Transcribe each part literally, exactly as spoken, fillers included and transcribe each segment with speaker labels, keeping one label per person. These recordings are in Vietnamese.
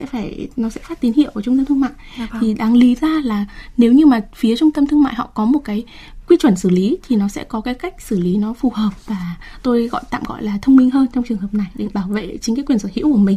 Speaker 1: phải nó sẽ phát tín hiệu ở trung tâm thương mại. Dạ vâng. Thì đáng lý ra là nếu như mà phía trung tâm thương mại họ có một cái quy chuẩn xử lý thì nó sẽ có cái cách xử lý nó phù hợp và tôi gọi tạm gọi là thông minh hơn trong trường hợp này để bảo vệ chính cái quyền sở hữu của mình.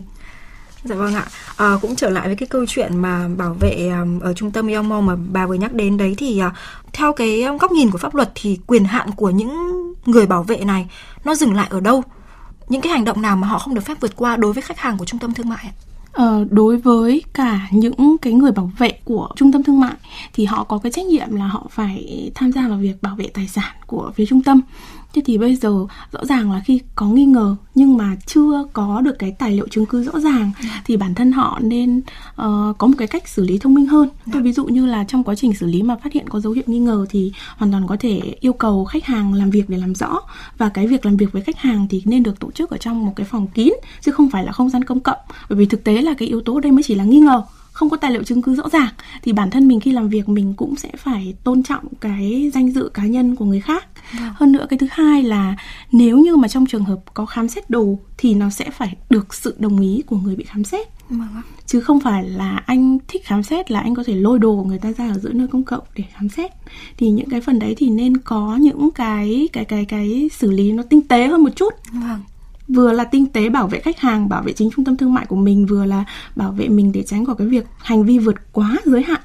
Speaker 2: Dạ vâng ạ. À, cũng trở lại với cái câu chuyện mà bảo vệ um, ở trung tâm Eon Mall mà bà vừa nhắc đến đấy thì uh, theo cái góc nhìn của pháp luật thì quyền hạn của những người bảo vệ này nó dừng lại ở đâu? Những cái hành động nào mà họ không được phép vượt qua đối với khách hàng của trung tâm thương mại ạ?
Speaker 1: Ờ, đối với cả những cái người bảo vệ của trung tâm thương mại thì họ có cái trách nhiệm là họ phải tham gia vào việc bảo vệ tài sản của phía trung tâm. Thế thì bây giờ rõ ràng là khi có nghi ngờ nhưng mà chưa có được cái tài liệu chứng cứ rõ ràng thì bản thân họ nên uh, có một cái cách xử lý thông minh hơn. Tôi ví dụ như là trong quá trình xử lý mà phát hiện có dấu hiệu nghi ngờ thì hoàn toàn có thể yêu cầu khách hàng làm việc để làm rõ, và cái việc làm việc với khách hàng thì nên được tổ chức ở trong một cái phòng kín chứ không phải là không gian công cộng, bởi vì thực tế là cái yếu tố ở đây mới chỉ là nghi ngờ, không có tài liệu chứng cứ rõ ràng thì bản thân mình khi làm việc mình cũng sẽ phải tôn trọng cái danh dự cá nhân của người khác. Vâng. Hơn nữa cái thứ hai là nếu như mà trong trường hợp có khám xét đồ thì nó sẽ phải được sự đồng ý của người bị khám xét. Vâng. Chứ không phải là anh thích khám xét là anh có thể lôi đồ của người ta ra ở giữa nơi công cộng để khám xét. Thì những cái phần đấy thì nên có những cái cái cái cái xử lý nó tinh tế hơn một chút. Vâng. Vừa là tinh tế bảo vệ khách hàng, bảo vệ chính trung tâm thương mại của mình, vừa là bảo vệ mình để tránh khỏi cái việc hành vi vượt quá giới hạn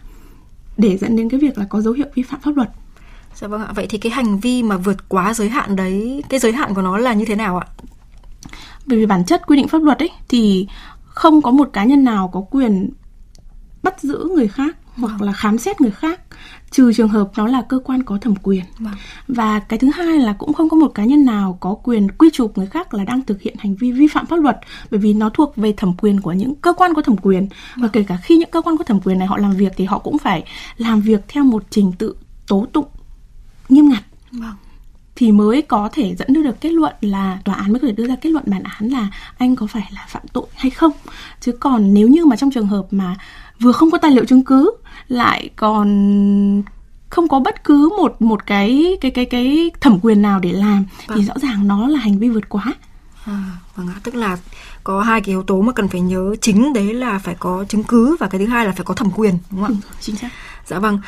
Speaker 1: để dẫn đến cái việc là có dấu hiệu vi phạm pháp luật.
Speaker 2: Dạ vâng ạ. Vậy thì cái hành vi mà vượt quá giới hạn đấy, cái giới hạn của nó là như thế nào ạ?
Speaker 1: Bởi vì bản chất quy định pháp luật ấy thì không có một cá nhân nào có quyền bắt giữ người khác hoặc là khám xét người khác, trừ trường hợp nó là cơ quan có thẩm quyền. Vâng. Và cái thứ hai là cũng không có một cá nhân nào có quyền quy chụp người khác là đang thực hiện hành vi vi phạm pháp luật, bởi vì nó thuộc về thẩm quyền của những cơ quan có thẩm quyền. Vâng. Và kể cả khi những cơ quan có thẩm quyền này họ làm việc thì họ cũng phải làm việc theo một trình tự tố tụng nghiêm ngặt. Vâng. Thì mới có thể dẫn đưa được kết luận là tòa án mới có thể đưa ra kết luận bản án là anh có phải là phạm tội hay không. Chứ còn nếu như mà trong trường hợp mà vừa không có tài liệu chứng cứ lại còn không có bất cứ một một cái cái cái cái thẩm quyền nào để làm, vâng, thì rõ ràng nó là hành vi vượt quá.
Speaker 2: À, vâng ạ, tức là có hai cái yếu tố mà cần phải nhớ, chính đấy là phải có chứng cứ và cái thứ hai là phải có thẩm quyền, đúng không ạ?
Speaker 1: Ừ, chính xác.
Speaker 2: Dạ vâng.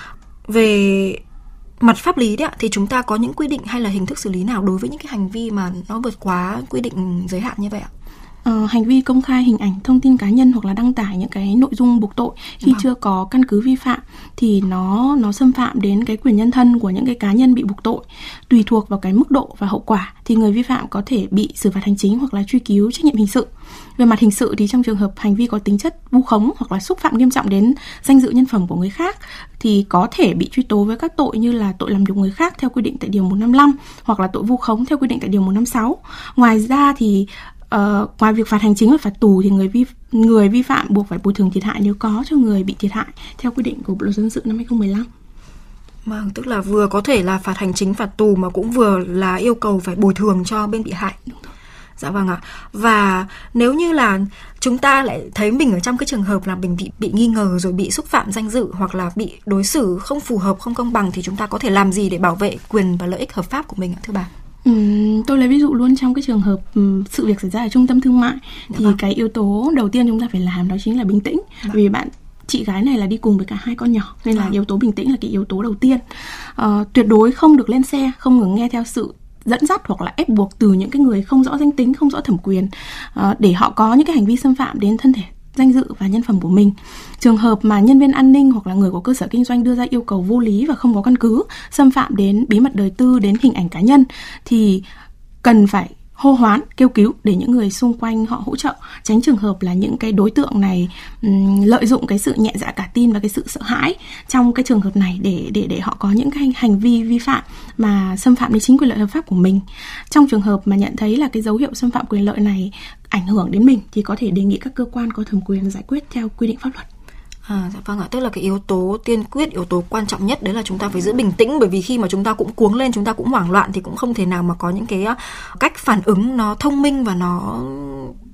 Speaker 2: Về mặt pháp lý đấy ạ, thì chúng ta có những quy định hay là hình thức xử lý nào đối với những cái hành vi mà nó vượt quá quy định giới hạn như vậy ạ?
Speaker 1: Ờ, hành vi công khai hình ảnh, thông tin cá nhân hoặc là đăng tải những cái nội dung buộc tội khi vâng. chưa có căn cứ vi phạm thì nó nó xâm phạm đến cái quyền nhân thân của những cái cá nhân bị buộc tội. Tùy thuộc vào cái mức độ và hậu quả thì người vi phạm có thể bị xử phạt hành chính hoặc là truy cứu trách nhiệm hình sự. Về mặt hình sự thì trong trường hợp hành vi có tính chất vu khống hoặc là xúc phạm nghiêm trọng đến danh dự nhân phẩm của người khác thì có thể bị truy tố với các tội như là tội làm nhục người khác theo quy định tại điều một trăm năm mươi lăm hoặc là tội vu khống theo quy định tại điều một trăm năm mươi sáu. Ngoài ra thì Uh, ngoài việc phạt hành chính và phạt tù thì người vi người vi phạm buộc phải bồi thường thiệt hại nếu có cho người bị thiệt hại theo quy định của Bộ luật dân sự năm hai không một lăm.
Speaker 2: Vâng, tức là vừa có thể là phạt hành chính, phạt tù mà cũng vừa là yêu cầu phải bồi thường cho bên bị hại.
Speaker 1: Đúng rồi.
Speaker 2: Dạ vâng ạ. Và nếu như là chúng ta lại thấy mình ở trong cái trường hợp là mình bị bị nghi ngờ rồi bị xúc phạm danh dự hoặc là bị đối xử không phù hợp, không công bằng thì chúng ta có thể làm gì để bảo vệ quyền và lợi ích hợp pháp của mình ạ thưa bà?
Speaker 1: Ừ, tôi lấy ví dụ luôn trong cái trường hợp um, sự việc xảy ra ở trung tâm thương mại. Dạ thì vâng. Cái yếu tố đầu tiên chúng ta phải làm đó chính là bình tĩnh. Vâng. Vì bạn chị gái này là đi cùng với cả hai con nhỏ nên là vâng. yếu tố bình tĩnh là cái yếu tố đầu tiên. uh, Tuyệt đối không được lên xe, không ngừng nghe theo sự dẫn dắt hoặc là ép buộc từ những cái người không rõ danh tính, không rõ thẩm quyền, uh, để họ có những cái hành vi xâm phạm đến thân thể, danh dự và nhân phẩm của mình. Trường hợp mà nhân viên an ninh hoặc là người của cơ sở kinh doanh đưa ra yêu cầu vô lý và không có căn cứ, xâm phạm đến bí mật đời tư, đến hình ảnh cá nhân thì cần phải hô hoán, kêu cứu để những người xung quanh họ hỗ trợ, tránh trường hợp là những cái đối tượng này um, lợi dụng cái sự nhẹ dạ cả tin và cái sự sợ hãi trong cái trường hợp này để để để họ có những cái hành vi vi phạm mà xâm phạm đến chính quyền lợi hợp pháp của mình. Trong trường hợp mà nhận thấy là cái dấu hiệu xâm phạm quyền lợi này ảnh hưởng đến mình thì có thể đề nghị các cơ quan có thẩm quyền giải quyết theo quy định pháp luật.
Speaker 2: À, dạ vâng ạ, tức là cái yếu tố tiên quyết, yếu tố quan trọng nhất đấy là chúng ta phải giữ bình tĩnh, bởi vì khi mà chúng ta cũng cuống lên, chúng ta cũng hoảng loạn thì cũng không thể nào mà có những cái cách phản ứng nó thông minh và nó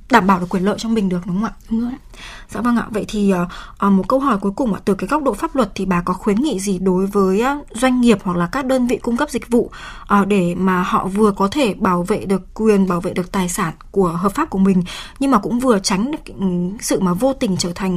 Speaker 2: đảm bảo được quyền lợi cho mình được, đúng không ạ?
Speaker 1: Đúng rồi ạ.
Speaker 2: Dạ vâng ạ. Vậy thì uh, một câu hỏi cuối cùng ạ, từ cái góc độ pháp luật thì bà có khuyến nghị gì đối với uh, doanh nghiệp hoặc là các đơn vị cung cấp dịch vụ uh, để mà họ vừa có thể bảo vệ được quyền, bảo vệ được tài sản của hợp pháp của mình, nhưng mà cũng vừa tránh được sự mà vô tình trở thành